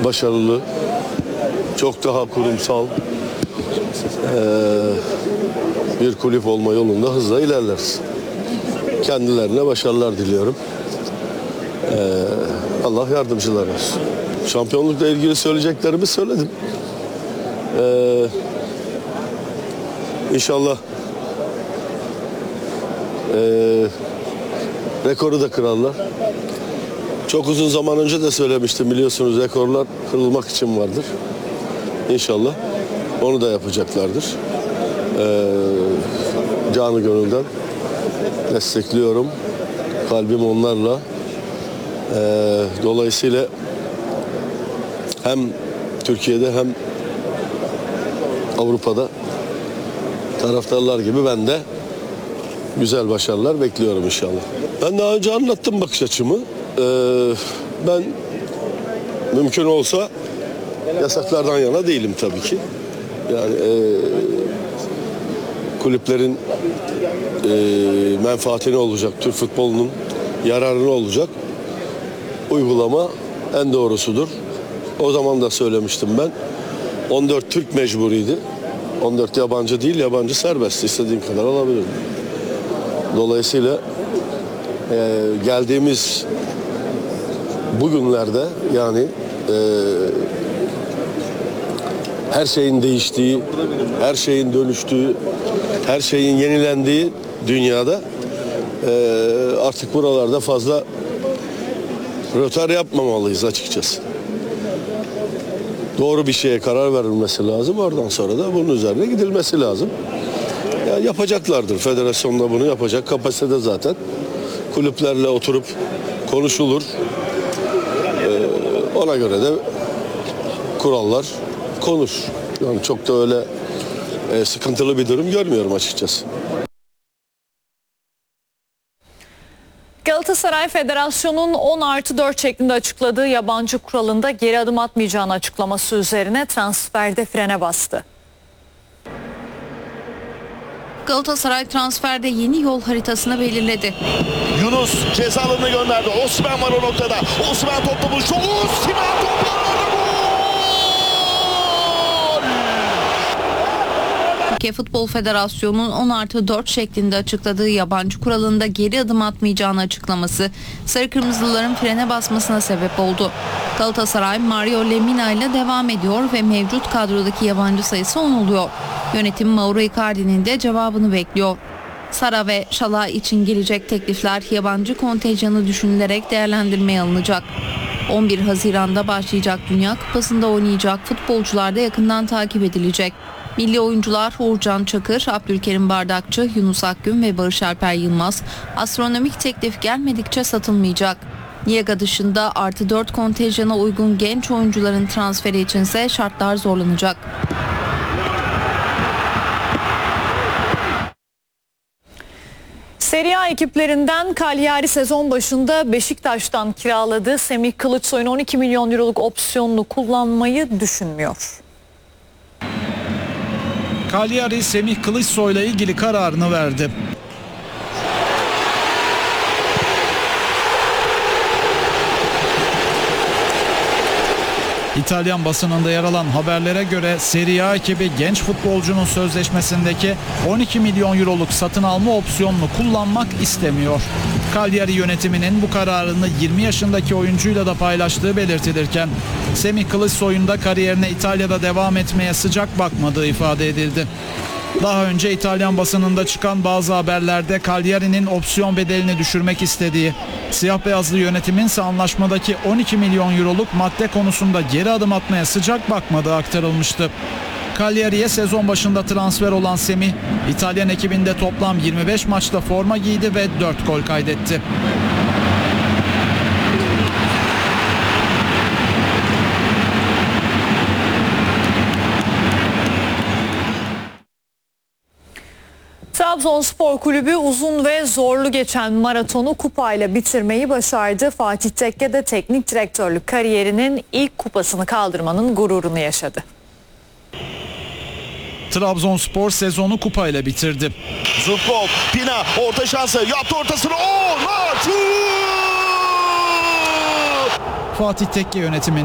başarılı, çok daha kurumsal bir kulüp olma yolunda hızla ilerleriz. Kendilerine başarılar diliyorum. Allah yardımcılar olsun. Şampiyonlukla ilgili söyleyeceklerimi söyledim. İnşallah rekoru da kırarlar. Çok uzun zaman önce de söylemiştim, biliyorsunuz, rekorlar kırılmak için vardır. İnşallah onu da yapacaklardır. Canı gönülden destekliyorum. Kalbim onlarla. Dolayısıyla hem Türkiye'de hem Avrupa'da taraftarlar gibi ben de güzel başarılar bekliyorum inşallah. Ben daha önce anlattım bakış açımı. Ben mümkün olsa yasaklardan yana değilim tabii ki. Yani kulüplerin menfaatine olacak, Türk futbolunun yararına olacak uygulama en doğrusudur. O zaman da söylemiştim ben. 14 Türk mecburiydi. 14 yabancı değil, yabancı serbest. İstediğin kadar alabilirim. Dolayısıyla geldiğimiz bugünlerde yani her şeyin değiştiği, her şeyin dönüştüğü, her şeyin yenilendiği dünyada artık buralarda fazla rötar yapmamalıyız açıkçası. Doğru bir şeye karar verilmesi lazım. Oradan sonra da bunun üzerine gidilmesi lazım. Ya yapacaklardır. Federasyon da bunu yapacak kapasitede zaten. Kulüplerle oturup konuşulur. Ona göre de kurallar konur. Yani çok da öyle sıkıntılı bir durum görmüyorum açıkçası. Galatasaray Federasyonu'nun 10+4 şeklinde açıkladığı yabancı kuralında geri adım atmayacağını açıklaması üzerine transferde frene bastı. Galatasaray transferde yeni yol haritasını belirledi. Yunus ceza alanına gönderdi. Osimhen var o noktada. Osimhen toplamış. Osimhen toplamış. Türkiye Futbol Federasyonu'nun 10+4 şeklinde açıkladığı yabancı kuralında geri adım atmayacağını açıklaması Sarı Kırmızılıların frene basmasına sebep oldu. Galatasaray Mario Lemina ile devam ediyor ve mevcut kadrodaki yabancı sayısı 10 oluyor. Yönetim Mauro Icardi'nin de cevabını bekliyor. Sara ve Şala için gelecek teklifler yabancı kontenjanı düşünülerek değerlendirmeye alınacak. 11 Haziran'da başlayacak Dünya Kupası'nda oynayacak futbolcular da yakından takip edilecek. Milli oyuncular Uğurcan Çakır, Abdülkerim Bardakçı, Yunus Akgün ve Barış Alper Yılmaz astronomik teklif gelmedikçe satılmayacak. Niega dışında +4 kontenjana uygun genç oyuncuların transferi içinse şartlar zorlanacak. Serie A ekiplerinden Cagliari sezon başında Beşiktaş'tan kiraladığı Semih Kılıçsoy'un 12 milyon euroluk opsiyonunu kullanmayı düşünmüyor. Cagliari Semih Kılıçsoy'la ilgili kararını verdi. İtalyan basınında yer alan haberlere göre Serie A ekibi genç futbolcunun sözleşmesindeki 12 milyon euroluk satın alma opsiyonunu kullanmak istemiyor. Cagliari yönetiminin bu kararını 20 yaşındaki oyuncuyla da paylaştığı belirtilirken Semih Kılıçsoy'un da kariyerine İtalya'da devam etmeye sıcak bakmadığı ifade edildi. Daha önce İtalyan basınında çıkan bazı haberlerde Cagliari'nin opsiyon bedelini düşürmek istediği, siyah beyazlı yönetimin ise anlaşmadaki 12 milyon euroluk madde konusunda geri adım atmaya sıcak bakmadığı aktarılmıştı. Cagliari'ye sezon başında transfer olan Semih, İtalyan ekibinde toplam 25 maçta forma giydi ve 4 gol kaydetti. Trabzonspor Kulübü uzun ve zorlu geçen maratonu kupayla bitirmeyi başardı. Fatih Tekke de teknik direktörlük kariyerinin ilk kupasını kaldırmanın gururunu yaşadı. Trabzonspor sezonu kupayla bitirdi. Zubkov, Pina orta şansı yaptı ortasını. Fatih Tekke yönetimi